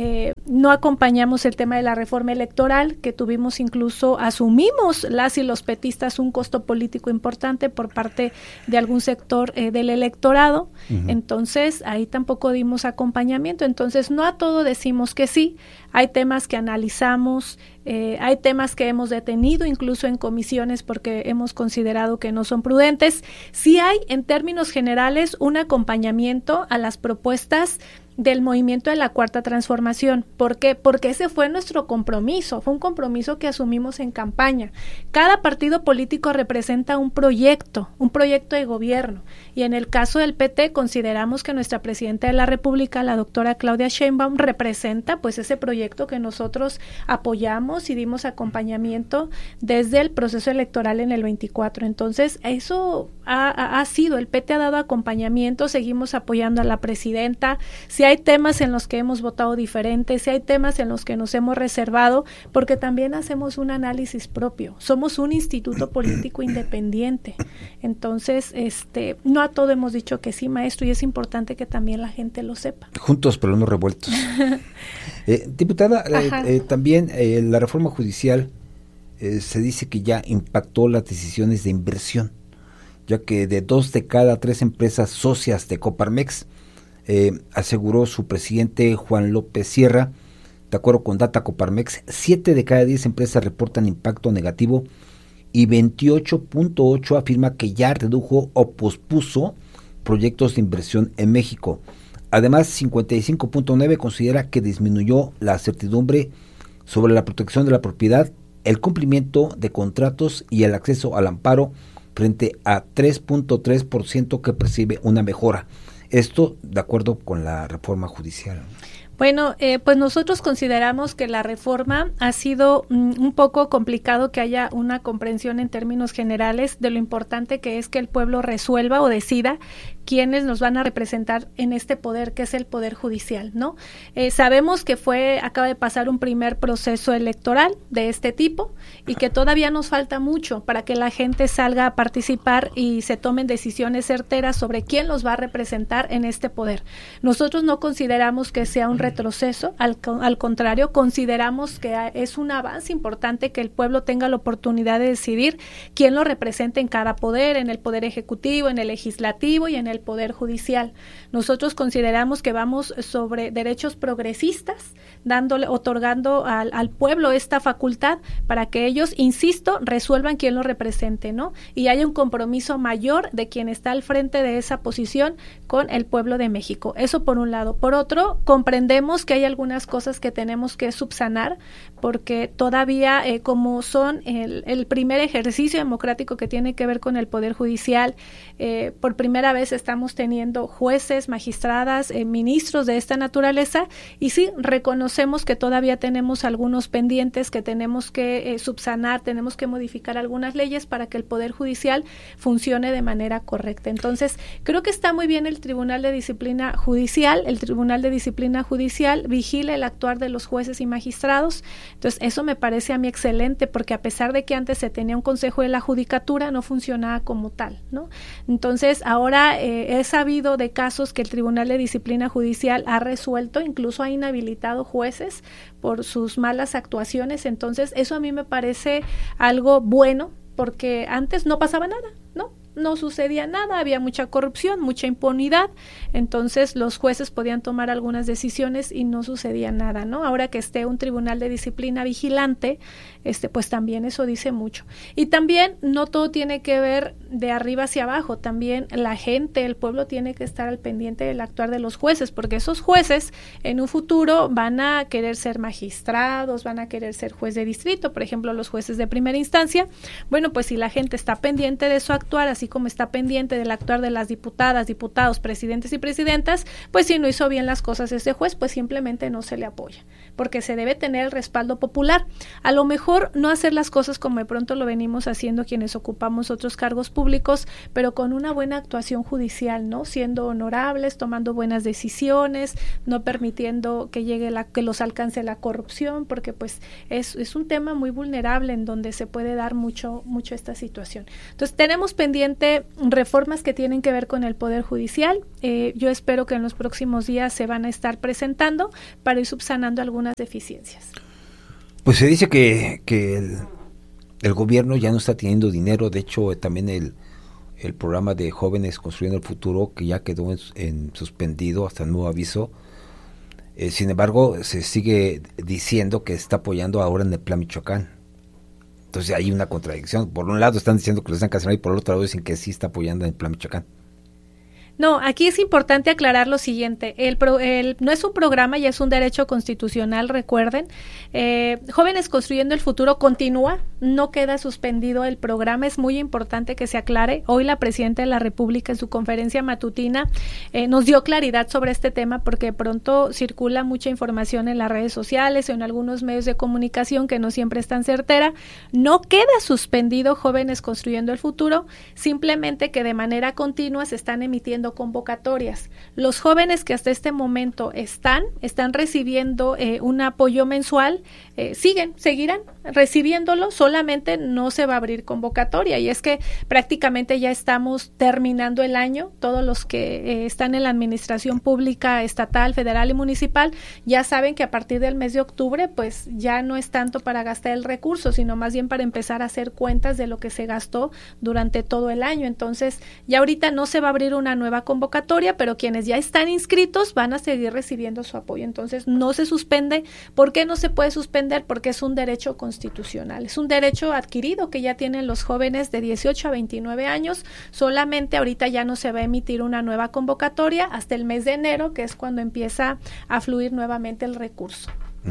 el tema de la reforma electoral, que tuvimos, incluso asumimos las y los petistas un costo político importante por parte de algún sector del electorado. Entonces ahí tampoco dimos acompañamiento. Entonces no a todo decimos que sí. Hay temas que analizamos, hay temas que hemos detenido incluso en comisiones porque hemos considerado que no son prudentes. Sí hay, en términos generales, un acompañamiento a las propuestas del movimiento de la Cuarta Transformación. ¿Por qué? Porque ese fue nuestro compromiso, fue un compromiso que asumimos en campaña. Cada partido político representa un proyecto de gobierno, y en el caso del PT consideramos que nuestra Presidenta de la República, la doctora Claudia Sheinbaum, representa pues ese proyecto que nosotros apoyamos y dimos acompañamiento desde el proceso electoral en el 24. Entonces eso ha sido, el PT ha dado acompañamiento, seguimos apoyando a la Presidenta. Si hay temas en los que hemos votado diferente, si hay temas en los que nos hemos reservado, porque también hacemos un análisis propio. Somos un instituto político independiente. Entonces, no a todo hemos dicho que sí, maestro, y es importante que también la gente lo sepa. Juntos pero no revueltos. Diputada, también la reforma judicial se dice que ya impactó las decisiones de inversión, ya que de 2 de cada 3 empresas socias de Coparmex, aseguró su presidente Juan López Sierra, de acuerdo con Data Coparmex, 7 de cada 10 empresas reportan impacto negativo y 28.8 afirma que ya redujo o pospuso proyectos de inversión en México. Además, 55.9 considera que disminuyó la certidumbre sobre la protección de la propiedad, el cumplimiento de contratos y el acceso al amparo, frente a 3.3% que percibe una mejora. Esto de acuerdo con la reforma judicial. Bueno, pues nosotros consideramos que la reforma ha sido un poco complicado que haya una comprensión en términos generales de lo importante que es que el pueblo resuelva o decida quiénes nos van a representar en este poder, que es el Poder Judicial, ¿no? Sabemos que acaba de pasar un primer proceso electoral de este tipo y que todavía nos falta mucho para que la gente salga a participar y se tomen decisiones certeras sobre quién los va a representar en este poder. Nosotros no consideramos que sea un retroceso, al contrario, consideramos que es un avance importante que el pueblo tenga la oportunidad de decidir quién lo representa en cada poder, en el Poder Ejecutivo, en el Legislativo y en el Poder Judicial. Nosotros consideramos que vamos sobre derechos progresistas, otorgando al pueblo esta facultad para que ellos, insisto, resuelvan quién lo represente, ¿no? Y haya un compromiso mayor de quien está al frente de esa posición con el pueblo de México. Eso por un lado. Por otro, comprendemos que hay algunas cosas que tenemos que subsanar, porque todavía, como son el primer ejercicio democrático que tiene que ver con el Poder Judicial, por primera vez estamos teniendo jueces, magistradas, ministros de esta naturaleza, y sí, reconocemos que todavía tenemos algunos pendientes que tenemos que subsanar, tenemos que modificar algunas leyes para que el Poder Judicial funcione de manera correcta. Entonces, creo que está muy bien el Tribunal de Disciplina Judicial. El Tribunal de Disciplina Judicial vigila el actuar de los jueces y magistrados. Entonces, eso me parece a mí excelente, porque a pesar de que antes se tenía un Consejo de la Judicatura, no funcionaba como tal, ¿no? Entonces, ahora he sabido de casos que el Tribunal de Disciplina Judicial ha resuelto, incluso ha inhabilitado jueces por sus malas actuaciones. Entonces, eso a mí me parece algo bueno, porque antes no pasaba nada, ¿no? no sucedía nada, había mucha corrupción, mucha impunidad, entonces los jueces podían tomar algunas decisiones y no sucedía nada, ¿no? Ahora que esté un tribunal de disciplina vigilante, pues también eso dice mucho. Y también no todo tiene que ver de arriba hacia abajo, también la gente, el pueblo tiene que estar al pendiente del actuar de los jueces, porque esos jueces en un futuro van a querer ser magistrados, van a querer ser juez de distrito, por ejemplo, los jueces de primera instancia. Bueno, pues si la gente está pendiente de su actuar, así como está pendiente del actuar de las diputadas, diputados, presidentes y presidentas, pues si no hizo bien las cosas ese juez, pues simplemente no se le apoya, porque se debe tener el respaldo popular. A lo mejor no hacer las cosas como de pronto lo venimos haciendo quienes ocupamos otros cargos públicos, pero con una buena actuación judicial, ¿no? Siendo honorables, tomando buenas decisiones, no permitiendo que llegue que los alcance la corrupción, porque pues es un tema muy vulnerable en donde se puede dar mucho esta situación. Entonces tenemos pendiente reformas que tienen que ver con el Poder Judicial. Yo espero que en los próximos días se van a estar presentando para ir subsanando algunas deficiencias. Pues se dice que el gobierno ya no está teniendo dinero. De hecho, también el programa de Jóvenes Construyendo el Futuro, que ya quedó en suspendido hasta nuevo aviso. Sin embargo, se sigue diciendo que está apoyando ahora en el Plan Michoacán. Entonces hay una contradicción. Por un lado están diciendo que lo están cancelando y por el otro lado dicen que sí está apoyando en el Plan Michoacán. No, aquí es importante aclarar lo siguiente, no es un programa y es un derecho constitucional, recuerden. Jóvenes Construyendo el Futuro continúa, no queda suspendido el programa, es muy importante que se aclare. Hoy la Presidenta de la República en su conferencia matutina nos dio claridad sobre este tema, porque de pronto circula mucha información en las redes sociales o en algunos medios de comunicación que no siempre es tan certera. No queda suspendido Jóvenes Construyendo el Futuro, simplemente que de manera continua se están emitiendo convocatorias. Los jóvenes que hasta este momento están recibiendo un apoyo mensual, seguirán recibiéndolo, solamente no se va a abrir convocatoria, y es que prácticamente ya estamos terminando el año. Todos los que están en la administración pública estatal, federal y municipal ya saben que a partir del mes de octubre pues ya no es tanto para gastar el recurso, sino más bien para empezar a hacer cuentas de lo que se gastó durante todo el año. Entonces ya ahorita no se va a abrir una nueva convocatoria, pero quienes ya están inscritos van a seguir recibiendo su apoyo. Entonces no se suspende. ¿Por qué no se puede suspender? Porque es un derecho constitucional, es un derecho adquirido que ya tienen los jóvenes de 18 a 29 años. Solamente ahorita ya no se va a emitir una nueva convocatoria hasta el mes de enero, que es cuando empieza a fluir nuevamente el recurso.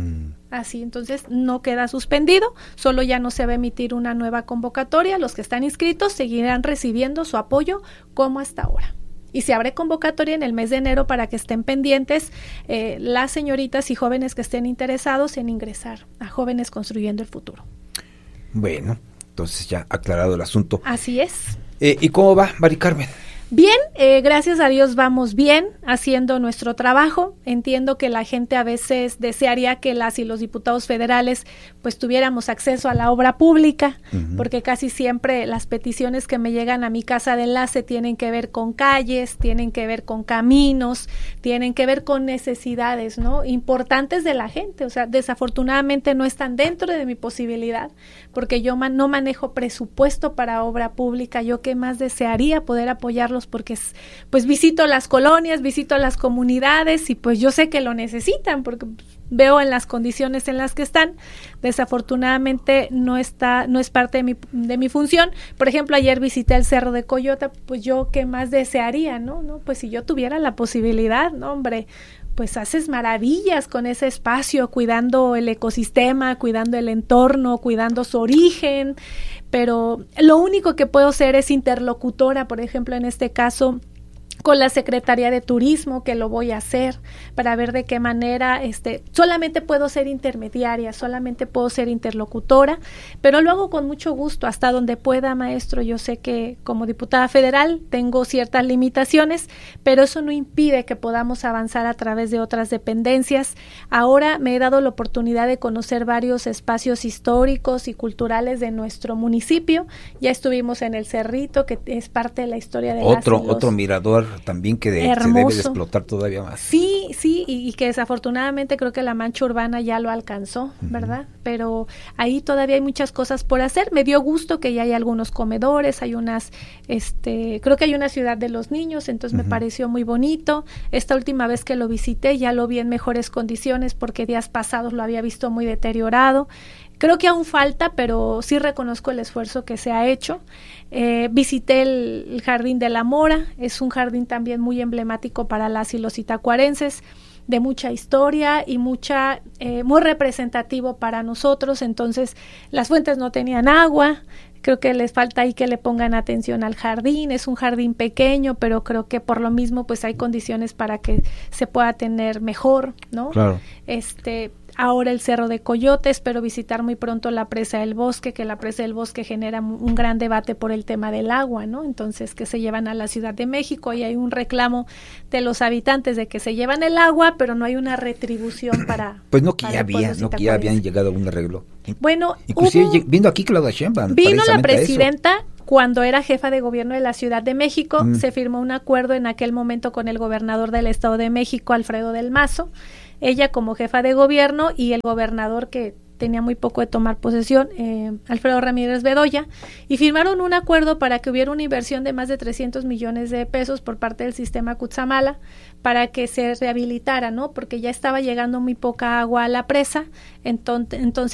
Así, entonces no queda suspendido, solo ya no se va a emitir una nueva convocatoria. Los que están inscritos seguirán recibiendo su apoyo como hasta ahora. Y se abre convocatoria en el mes de enero para que estén pendientes las señoritas y jóvenes que estén interesados en ingresar a Jóvenes Construyendo el Futuro. Bueno, entonces ya aclarado el asunto. Así es. ¿Y cómo va, Mari Carmen? Bien, gracias a Dios vamos bien haciendo nuestro trabajo. Entiendo que la gente a veces desearía que las y los diputados federales pues tuviéramos acceso a la obra pública, porque casi siempre las peticiones que me llegan a mi casa de enlace tienen que ver con calles, tienen que ver con caminos, tienen que ver con necesidades, ¿no?, importantes de la gente. O sea, desafortunadamente no están dentro de mi posibilidad, porque yo no manejo presupuesto para obra pública. Yo que más desearía poder apoyarlos, porque pues visito las colonias, visito las comunidades y pues yo sé que lo necesitan, porque veo en las condiciones en las que están. Desafortunadamente no es parte de mi función. Por ejemplo, ayer visité el Cerro de Coyota, pues yo qué más desearía, ¿no? Pues si yo tuviera la posibilidad, no, hombre, pues haces maravillas con ese espacio, cuidando el ecosistema, cuidando el entorno, cuidando su origen, pero lo único que puedo ser es interlocutora, por ejemplo, en este caso, con la Secretaría de Turismo, que lo voy a hacer para ver de qué manera, solamente puedo ser intermediaria, solamente puedo ser interlocutora, pero lo hago con mucho gusto, hasta donde pueda, maestro. Yo sé que como diputada federal tengo ciertas limitaciones, pero eso no impide que podamos avanzar a través de otras dependencias. Ahora me he dado la oportunidad de conocer varios espacios históricos y culturales de nuestro municipio. Ya estuvimos en el Cerrito, que es parte de la historia de otro mirador también que se debe de explotar todavía más. Sí, y que desafortunadamente creo que la mancha urbana ya lo alcanzó, ¿verdad? Pero ahí todavía hay muchas cosas por hacer. Me dio gusto que ya hay algunos comedores, hay unas, creo que hay una ciudad de los niños, entonces me pareció muy bonito. Esta última vez que lo visité ya lo vi en mejores condiciones porque días pasados lo había visto muy deteriorado. Creo que aún falta, pero sí reconozco el esfuerzo que se ha hecho. Visité el Jardín de la Mora, es un jardín también muy emblemático para las y los itacuarenses, de mucha historia y muy representativo para nosotros. Entonces, las fuentes no tenían agua. Creo que les falta ahí que le pongan atención al jardín. Es un jardín pequeño, pero creo que por lo mismo pues hay condiciones para que se pueda tener mejor, ¿no? Claro. Ahora el Cerro de Coyote, espero visitar muy pronto la Presa del Bosque, que la Presa del Bosque genera un gran debate por el tema del agua, ¿no? Entonces, que se llevan a la Ciudad de México y hay un reclamo de los habitantes de que se llevan el agua, pero no hay una retribución para... Pues no que ya habían llegado a un arreglo. Bueno, inclusive vino aquí Claudia Sheinbaum. Vino la presidenta cuando era jefa de gobierno de la Ciudad de México, se firmó un acuerdo en aquel momento con el gobernador del Estado de México, Alfredo del Mazo, ella como jefa de gobierno y el gobernador que tenía muy poco de tomar posesión, Alfredo Ramírez Bedoya, y firmaron un acuerdo para que hubiera una inversión de más de 300 millones de pesos por parte del sistema Cutzamala para que se rehabilitara, ¿no? Porque ya estaba llegando muy poca agua a la presa, entonces